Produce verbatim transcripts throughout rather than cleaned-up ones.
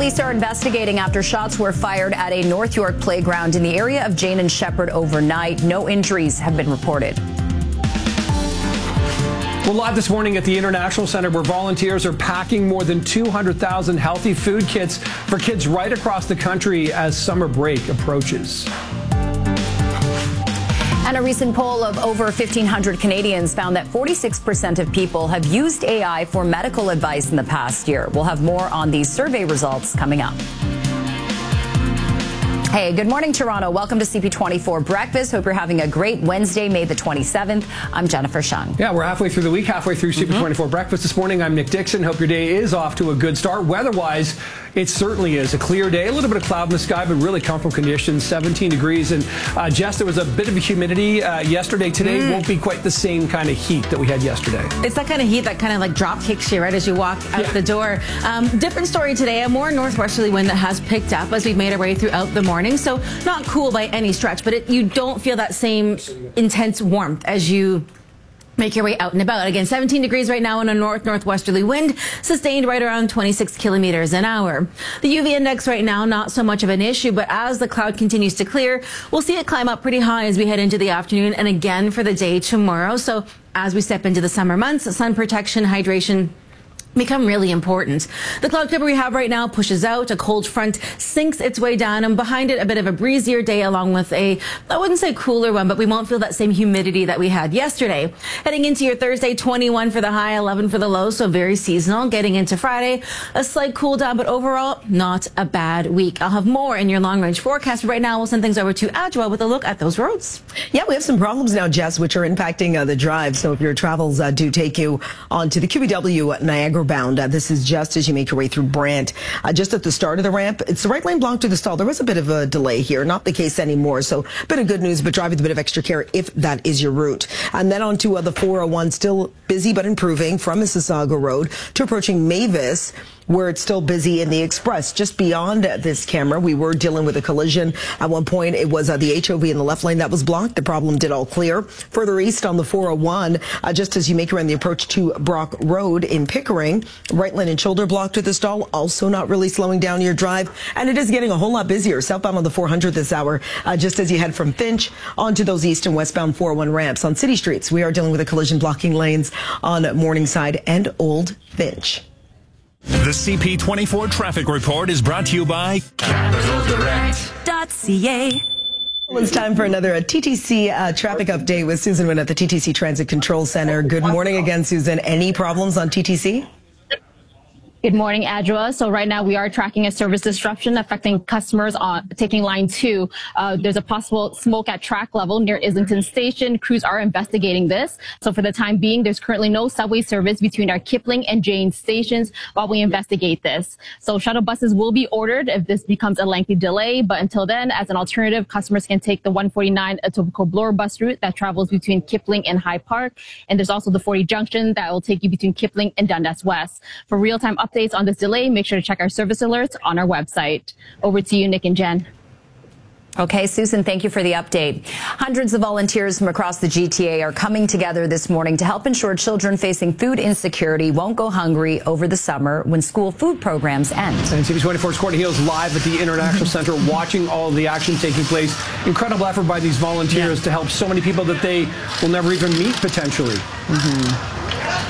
Police are investigating after shots were fired at a North York playground in the area of Jane and Shepherd overnight. No injuries have been reported. Well, live this morning at the International Center, where volunteers are packing more than two hundred thousand healthy food kits for kids right across the country as summer break approaches. And a recent poll of over fifteen hundred Canadians found that forty-six percent of people have used A I for medical advice in the past year. We'll have more on these survey results coming up. Hey, good morning, Toronto. Welcome to C P twenty-four Breakfast. Hope you're having a great Wednesday, May the twenty-seventh. I'm Jennifer Shung. Yeah, we're halfway through the week, halfway through mm-hmm. C P twenty-four Breakfast this morning. I'm Nick Dixon. Hope your day is off to a good start. Weather-wise, it certainly is a clear day. A little bit of cloud in the sky, but really comfortable conditions, seventeen degrees. And uh, Jess, there was a bit of a humidity uh, yesterday. Today mm. won't be quite the same kind of heat that we had yesterday. It's that kind of heat that kind of like drop kicks you right as you walk out yeah. the door. Um, different story today. A more northwesterly wind that has picked up as we've made our way throughout the morning. So not cool by any stretch, but it, you don't feel that same intense warmth as you make your way out and about. Again, seventeen degrees right now and a north-northwesterly wind sustained right around twenty-six kilometers an hour. The U V index right now, not so much of an issue, but as the cloud continues to clear, we'll see it climb up pretty high as we head into the afternoon and again for the day tomorrow. So as we step into the summer months, sun protection, hydration become really important. The cloud cover we have right now pushes out, a cold front sinks its way down, and behind it a bit of a breezier day along with a, I wouldn't say cooler one, but we won't feel that same humidity that we had yesterday. Heading into your Thursday, twenty-one for the high, eleven for the low, so very seasonal. Getting into Friday, a slight cool down, but overall, not a bad week. I'll have more in your long range forecast. Right now, we'll send things over to Adjoa with a look at those roads. Yeah, we have some problems now, Jess, which are impacting uh, the drive. So if your travels uh, do take you onto the Q B W Niagara bound. Uh, this is just as you make your way through Brant. Uh, just at the start of the ramp, it's the right lane blocked to the stall. There was a bit of a delay here, not the case anymore. So a bit of good news, but drive with a bit of extra care if that is your route. And then on to uh, the four oh one, still busy but improving from Mississauga Road to approaching Mavis, where it's still busy in the Express. Just beyond this camera, we were dealing with a collision. At one point, it was uh, the H O V in the left lane that was blocked. The problem did all clear. Further east on the four oh one, uh, just as you make around the approach to Brock Road in Pickering, right lane and shoulder blocked to the stall, also not really slowing down your drive. And it is getting a whole lot busier southbound on the four hundred this hour, uh, just as you head from Finch onto those east and westbound four oh one ramps. On city streets, we are dealing with a collision blocking lanes on Morningside and Old Finch. The C P twenty-four traffic report is brought to you by Capital Direct dot C A. Well, it's time for another uh, T T C uh, traffic update with Susan Wynn at the T T C Transit Control Center. Good morning again, Susan. Any problems on T T C? Good morning, Adjoa. So right now we are tracking a service disruption affecting customers on taking line two. Uh, there's a possible smoke at track level near Islington Station. Crews are investigating this. So for the time being, there's currently no subway service between our Kipling and Jane stations while we investigate this. So shuttle buses will be ordered if this becomes a lengthy delay. But until then, as an alternative, customers can take the one forty-nine Etobicoke Bloor bus route that travels between Kipling and High Park. And there's also the forty Junction that will take you between Kipling and Dundas West. For real-time updates on this delay, make sure to check our service alerts on our website. Over to you, Nick and Jen. Okay, Susan, thank you for the update. Hundreds of volunteers from across the G T A are coming together this morning to help ensure children facing food insecurity won't go hungry over the summer when school food programs end. And C P twenty-four's Courtney Hill's live at the International Center watching all of the action taking place. Incredible effort by these volunteers yeah. to help so many people that they will never even meet potentially. Mm-hmm.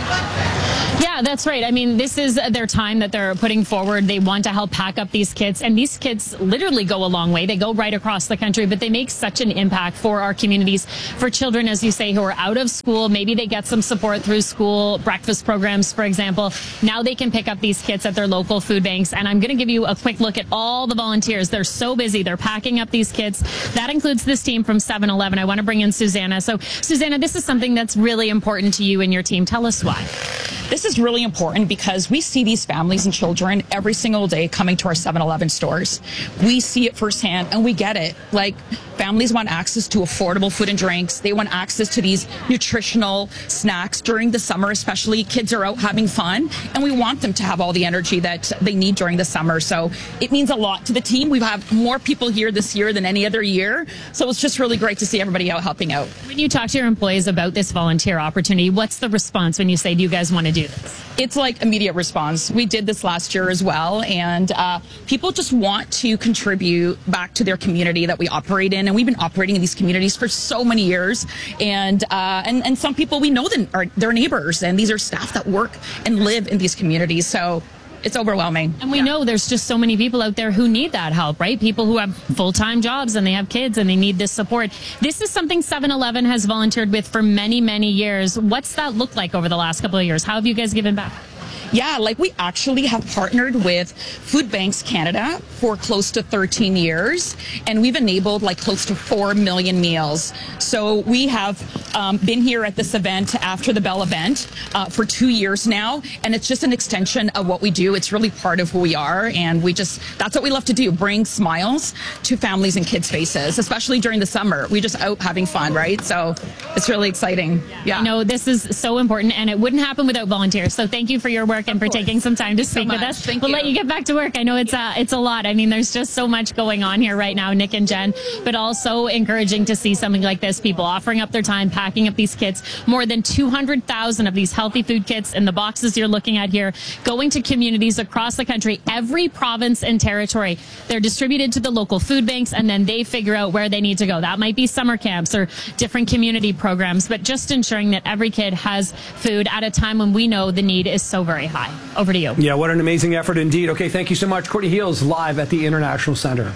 Yeah, that's right. I mean, this is their time that they're putting forward. They want to help pack up these kits, and these kits literally go a long way. They go right across the country, but they make such an impact for our communities, for children, as you say, who are out of school. Maybe they get some support through school breakfast programs, for example. Now they can pick up these kits at their local food banks, and I'm going to give you a quick look at all the volunteers. They're so busy. They're packing up these kits. That includes this team from seven eleven. I want to bring in Susanna. So, Susanna, this is something that's really important to you and your team. Tell us why. This is really important because we see these families and children every single day coming to our seven eleven stores. We see it firsthand and we get it. Like, families want access to affordable food and drinks. They want access to these nutritional snacks during the summer, especially. Kids are out having fun, and we want them to have all the energy that they need during the summer. So it means a lot to the team. We have more people here this year than any other year. So it's just really great to see everybody out helping out. When you talk to your employees about this volunteer opportunity, what's the response when you say, do you guys want to do do this? It's like immediate response. We did this last year as well, and uh, people just want to contribute back to their community that we operate in, and we've been operating in these communities for so many years. And uh, and and some people we know them are their neighbors, and these are staff that work and live in these communities. So it's overwhelming. And we yeah. know there's just so many people out there who need that help, right? People who have full-time jobs and they have kids and they need this support. This is something seven eleven has volunteered with for many, many years. What's that look like over the last couple of years? How have you guys given back? Yeah, like we actually have partnered with Food Banks Canada for close to thirteen years, and we've enabled like close to four million meals. So we have um, been here at this event after the Bell event uh, for two years now, and it's just an extension of what we do. It's really part of who we are, and we just, that's what we love to do, bring smiles to families and kids' faces, especially during the summer. We just out having fun, right? So it's really exciting. Yeah. I know this is so important, and it wouldn't happen without volunteers. So thank you for your work and for taking some time to speak with us. Thank we'll you. let you get back to work. I know it's a, it's a lot. I mean, there's just so much going on here right now, Nick and Jen, but also encouraging to see something like this, people offering up their time, packing up these kits. More than two hundred thousand of these healthy food kits in the boxes you're looking at here, going to communities across the country, every province and territory. They're distributed to the local food banks, and then they figure out where they need to go. That might be summer camps or different community programs, but just ensuring that every kid has food at a time when we know the need is so very high. Over to you. Yeah, what an amazing effort indeed. Okay, thank you so much. Courtney Heels live at the International Center.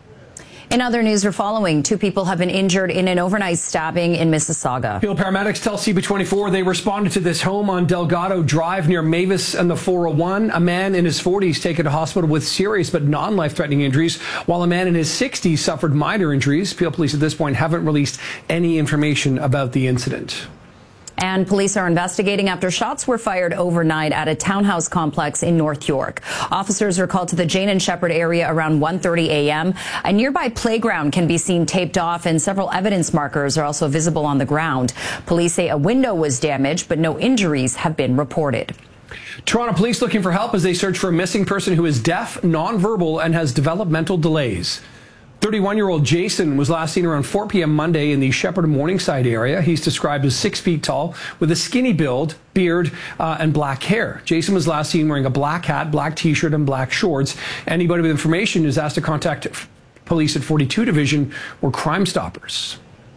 In other news we're following, two people have been injured in an overnight stabbing in Mississauga. Peel paramedics tell C B twenty-four they responded to this home on Delgado Drive near Mavis and the four oh one. A man in his forties taken to hospital with serious but non-life-threatening injuries, while a man in his sixties suffered minor injuries. Peel police at this point haven't released any information about the incident. And police are investigating after shots were fired overnight at a townhouse complex in North York. Officers were called to the Jane and Shepherd area around one thirty a m A nearby playground can be seen taped off, and several evidence markers are also visible on the ground. Police say a window was damaged, but no injuries have been reported. Toronto police looking for help as they search for a missing person who is deaf, nonverbal, and has developmental delays. thirty-one-year-old Jason was last seen around four p m Monday in the Shepherd Morningside area. He's described as six feet tall with a skinny build, beard, uh, and black hair. Jason was last seen wearing a black hat, black t-shirt, and black shorts. Anybody with information is asked to contact police at forty-two Division or Crime Stoppers.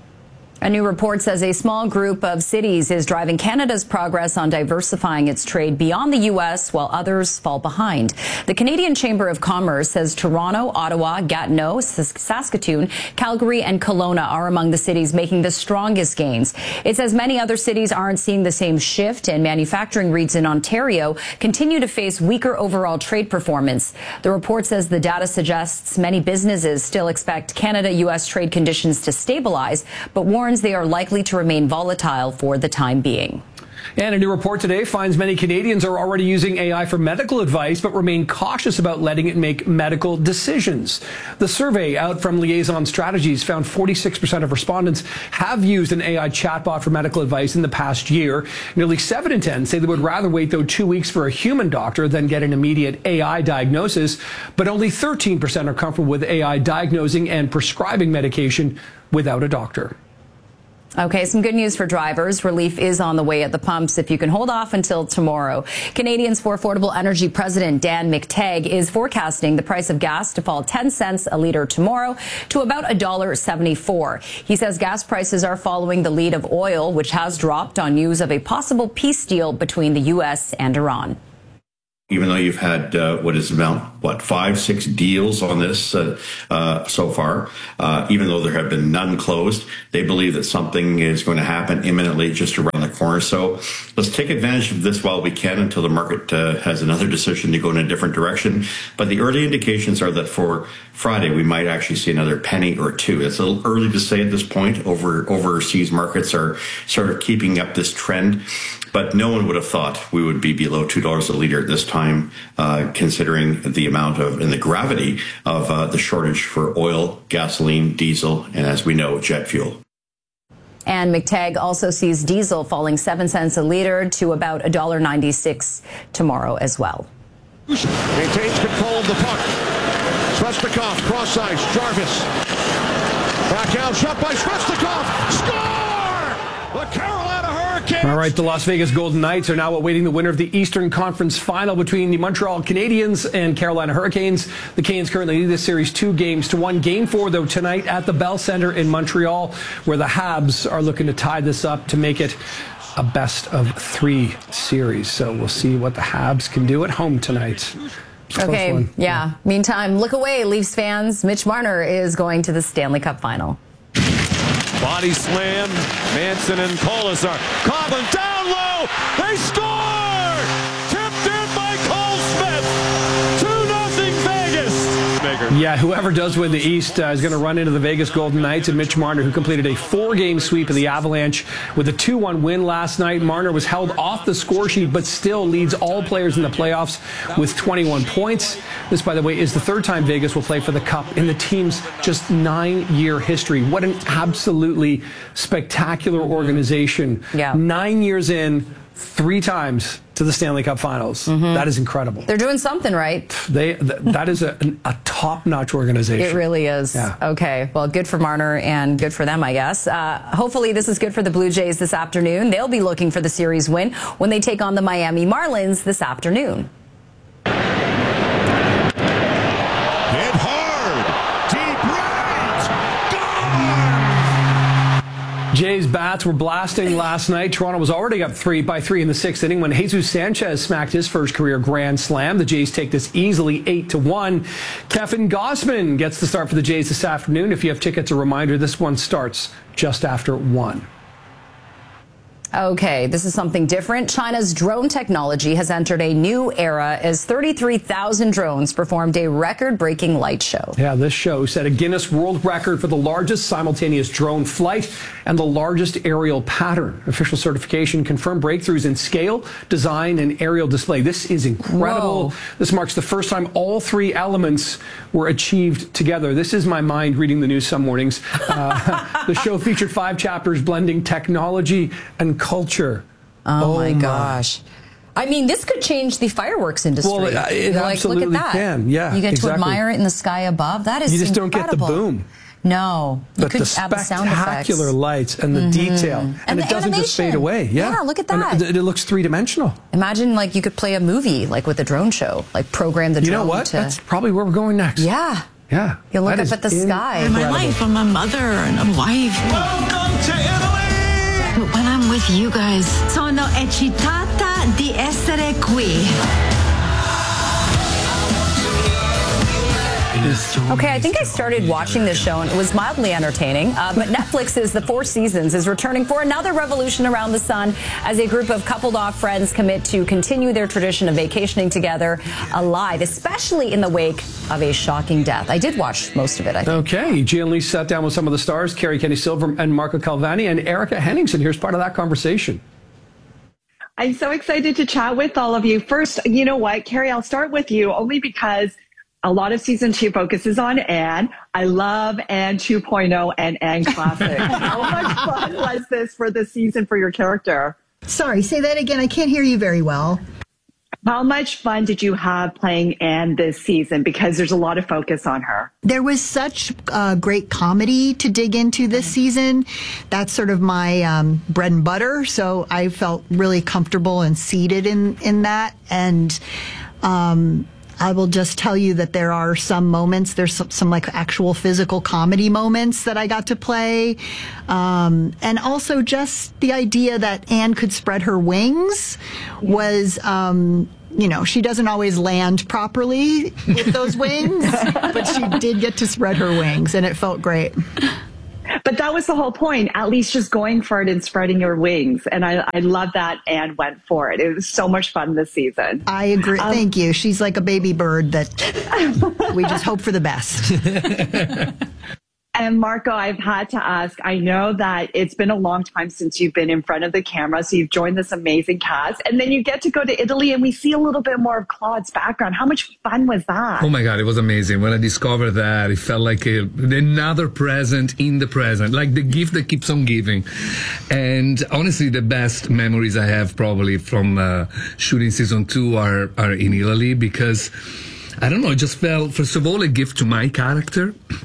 A new report says a small group of cities is driving Canada's progress on diversifying its trade beyond the U S, while others fall behind. The Canadian Chamber of Commerce says Toronto, Ottawa, Gatineau, Saskatoon, Calgary, and Kelowna are among the cities making the strongest gains. It says many other cities aren't seeing the same shift, and manufacturing regions in Ontario continue to face weaker overall trade performance. The report says the data suggests many businesses still expect Canada-U S trade conditions to stabilize, but warns they are likely to remain volatile for the time being. And a new report today finds many Canadians are already using A I for medical advice, but remain cautious about letting it make medical decisions. The survey out from Liaison Strategies found forty-six percent of respondents have used an A I chatbot for medical advice in the past year. Nearly seven in ten say they would rather wait, though, two weeks for a human doctor than get an immediate A I diagnosis. But only thirteen percent are comfortable with A I diagnosing and prescribing medication without a doctor. Okay, some good news for drivers. Relief is on the way at the pumps if you can hold off until tomorrow. Canadians for Affordable Energy President Dan McTeague is forecasting the price of gas to fall ten cents a litre tomorrow to about one dollar seventy-four. He says gas prices are following the lead of oil, which has dropped on news of a possible peace deal between the U S and Iran. Even though you've had uh, what is about, what, five, six deals on this uh, uh, so far, uh, even though there have been none closed, they believe that something is going to happen imminently just around the corner. So let's take advantage of this while we can until the market uh, has another decision to go in a different direction. But the early indications are that for Friday, we might actually see another penny or two. It's a little early to say at this point. Over overseas markets are sort of keeping up this trend. But no one would have thought we would be below two dollars a litre at this time, uh, considering the amount of and the gravity of uh, the shortage for oil, gasoline, diesel, and as we know, jet fuel. And McTeague also sees diesel falling seven cents a litre to about one dollar ninety-six tomorrow as well. Maintains control of the puck. Svechnikov, cross ice, Jarvis. Back out, shot by Svechnikov. Score! The Carolina Hurricanes All right, the Las Vegas Golden Knights are now awaiting the winner of the Eastern Conference Final between the Montreal Canadiens and Carolina Hurricanes. The Canes currently lead this series two games to one. Game four, though, tonight at the Bell Centre in Montreal, where the Habs are looking to tie this up to make it a best of three series. So we'll see what the Habs can do at home tonight. Okay, yeah. yeah. Meantime, look away, Leafs fans. Mitch Marner is going to the Stanley Cup Final. Body slam, Manson and Colasar. Coghlan down low, they score! Tipped in by Cole Smith. two nothing Vegas. Yeah, whoever does win the East uh, is going to run into the Vegas Golden Knights and Mitch Marner, who completed a four-game sweep of the Avalanche with a two one win last night. Marner was held off the score sheet, but still leads all players in the playoffs with twenty-one points. This, by the way, is the third time Vegas will play for the Cup in the team's just nine-year history. What an absolutely spectacular organization. Yeah. Nine years in, three times to the Stanley Cup Finals. Mm-hmm. That is incredible. They're doing something right. They th- that is a, a top-notch organization. It really is. Yeah. Okay, well, good for Marner and good for them, I guess. Uh, hopefully this is good for the Blue Jays this afternoon. They'll be looking for the series win when they take on the Miami Marlins this afternoon. Hit hard, deep right, gone! Jays bats were blasting last night. Toronto was already up three by three in the sixth inning when Jesus Sanchez smacked his first career grand slam. The Jays take this easily eight to one. Kevin Gausman gets the start for the Jays this afternoon. If you have tickets, a reminder, this one starts just after one. Okay, this is something different. China's drone technology has entered a new era as thirty-three thousand drones performed a record-breaking light show. Yeah, this show set a Guinness World Record for the largest simultaneous drone flight and the largest aerial pattern. Official certification confirmed breakthroughs in scale, design, and aerial display. This is incredible. Whoa. This marks the first time all three elements were achieved together. This is my mind reading the news some mornings. Uh, the show featured five chapters blending technology and culture. Oh, oh my, my gosh. I mean, this could change the fireworks industry. Well, it, it like, absolutely look at that. can. Yeah, you get exactly. to admire it in the sky above. That is You just incredible. don't get the boom. No. You but could the add the sound effects. spectacular lights and the mm-hmm. detail. And, and it doesn't animation. just fade away. Yeah, yeah look at that. It, it looks three-dimensional. Imagine, like, you could play a movie, like, with a drone show. Like, program the drone. You know what? To... That's probably where we're going next. Yeah. Yeah. You look that up at the incredible. sky. In my life, I'm a mother and a wife. Welcome to Italy! But when I'm with you guys... Sono eccitata di essere qui. Okay, I think I started watching this show and it was mildly entertaining, uh, but Netflix's The Four Seasons is returning for another revolution around the sun as a group of coupled-off friends commit to continue their tradition of vacationing together alive, especially in the wake of a shocking death. I did watch most of it, I think. Okay, Jian Lee sat down with some of the stars, Carrie Kenny Silver and Marco Calvani, and Erica Henningsen. Here's part of that conversation. I'm so excited to chat with all of you. First, you know what, Carrie, I'll start with you only because a lot of season two focuses on Anne. I love Anne two point oh and Anne Classic. How much fun was this for the season for your character? Sorry, say that again. I can't hear you very well. How much fun did you have playing Anne this season? Because there's a lot of focus on her. There was such uh, great comedy to dig into this season. That's sort of my um, bread and butter. So I felt really comfortable and seated in, in that. And, um, I will just tell you that there are some moments, there's some, some like actual physical comedy moments that I got to play. Um, and also just the idea that Anne could spread her wings was, um, you know, she doesn't always land properly with those wings, but she did get to spread her wings and it felt great. But that was the whole point, at least just going for it and spreading your wings. And I, I love that Anne went for it. It was so much fun this season. I agree. Um, Thank you. She's like a baby bird that we just hope for the best. And Marco, I've had to ask, I know that it's been a long time since you've been in front of the camera, so you've joined this amazing cast, and then you get to go to Italy and we see a little bit more of Claude's background. How much fun was that? Oh my God, it was amazing. When I discovered that, it felt like a, another present in the present, like the gift that keeps on giving. And honestly, the best memories I have probably from uh, shooting season two are, are in Italy because, I don't know, it just felt, first of all, a gift to my character.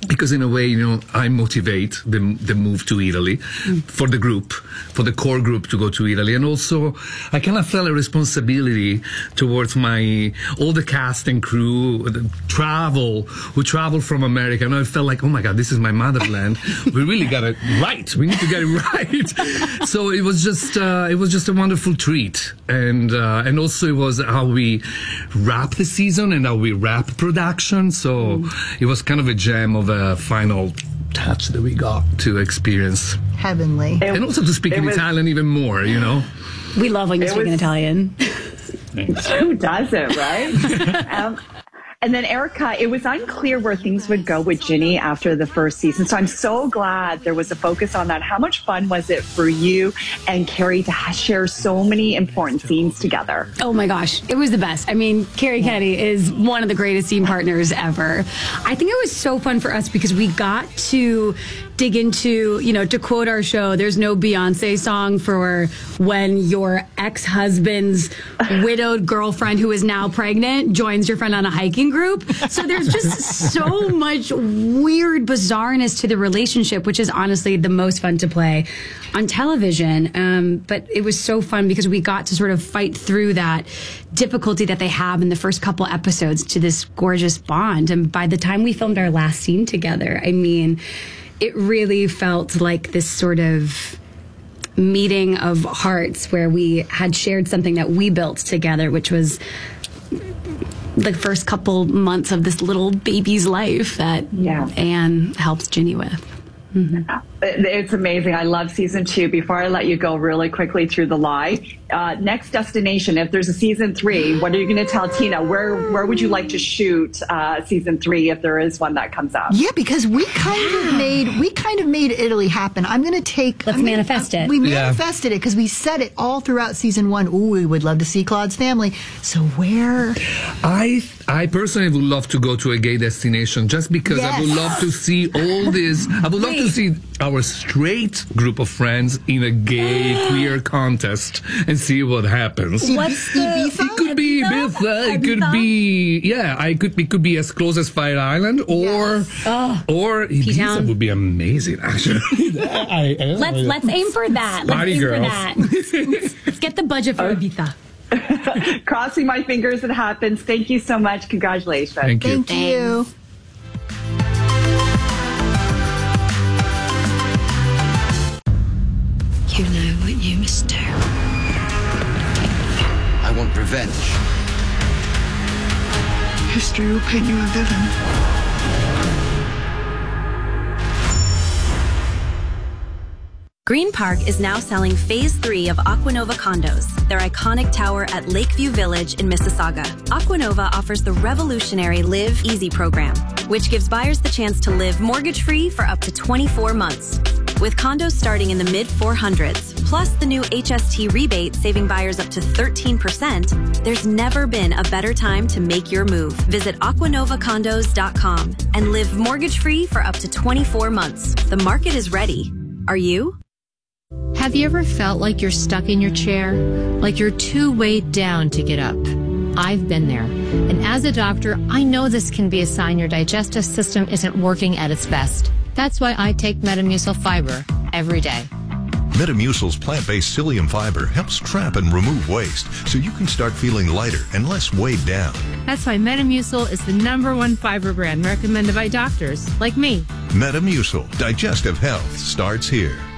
because in a way, you know, I motivate the, the move to Italy mm. for the group, for the core group to go to Italy. And also, I kind of felt a responsibility towards my, all the cast and crew, the travel, who travel from America. And I felt like, oh my God, this is my motherland. We really got it right. We need to get it right. So it was just, uh, it was just a wonderful treat. And, uh, and also it was how we wrap the season and how we wrap production. So mm. it was kind of a gem of a final touch that we got to experience. Heavenly. It, and also to speak in was, Italian even more, you know. We love when you speak was, in Italian. Who doesn't, right? um, And then, Erica, it was unclear where things would go with Ginny after the first season. So I'm so glad there was a focus on that. How much fun was it for you and Carrie to share so many important scenes together? Oh, my gosh. It was the best. I mean, Carrie Kennedy is one of the greatest scene partners ever. I think it was so fun for us because we got to dig into, you know, to quote our show, there's no Beyonce song for when your ex-husband's widowed girlfriend who is now pregnant joins your friend on a hiking group. So there's just so much weird bizarreness to the relationship, which is honestly the most fun to play on television. Um, but it was so fun because we got to sort of fight through that difficulty that they have in the first couple episodes to this gorgeous bond. And by the time we filmed our last scene together, I mean, it really felt like this sort of meeting of hearts where we had shared something that we built together, which was the first couple months of this little baby's life that yeah. Anne helps Ginny with. Mm-hmm. It's amazing. I love season two. Before I let you go really quickly through the lie, uh, next destination, if there's a season three, what are you going to tell Tina? Where where would you like to shoot uh, season three if there is one that comes up? Yeah, because we kind yeah. of made we kind of made Italy happen. I'm going to take. Let's I'm manifest gonna, it. We manifested yeah. it because we said it all throughout season one. Ooh, we would love to see Claude's family. So where? I I personally would love to go to a gay destination just because yes. I would love to see all this. I would love Wait. to see our straight group of friends in a gay queer contest and see what happens. What's the Ibiza? It could be Ibiza. It could be yeah. I could. It could be as close as Fire Island or yes. oh, or Ibiza P-town. Would be amazing. Actually, I, I, let's I, let's aim for that. Let's Party aim girls. for that. let's, let's get the budget for Ibiza. Crossing my fingers it happens. Thank you so much. Congratulations. Thank you. Thank you. You know what you must do. I want revenge. History will paint you a villain. Green Park is now selling phase three of Aquanova condos, their iconic tower at Lakeview Village in Mississauga. Aquanova offers the revolutionary Live Easy program, which gives buyers the chance to live mortgage-free for up to twenty-four months. With condos starting in the mid four hundreds, plus the new H S T rebate saving buyers up to thirteen percent, there's never been a better time to make your move. Visit aquanova condos dot com and live mortgage-free for up to twenty-four months. The market is ready. Are you? Have you ever felt like you're stuck in your chair? Like you're too weighed down to get up? I've been there. And as a doctor, I know this can be a sign your digestive system isn't working at its best. That's why I take Metamucil Fiber every day. Metamucil's plant-based psyllium fiber helps trap and remove waste so you can start feeling lighter and less weighed down. That's why Metamucil is the number one fiber brand recommended by doctors like me. Metamucil. Digestive health starts here.